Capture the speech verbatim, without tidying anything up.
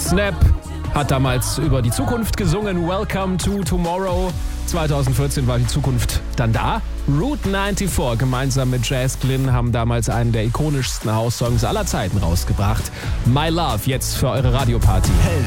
Snap hat damals über die Zukunft gesungen. Welcome to Tomorrow. zwanzig vierzehn war die Zukunft dann da. Route vierundneunzig gemeinsam mit Jazz Glynn haben damals einen der ikonischsten House-Songs aller Zeiten rausgebracht. My Love, jetzt für eure Radioparty. Hell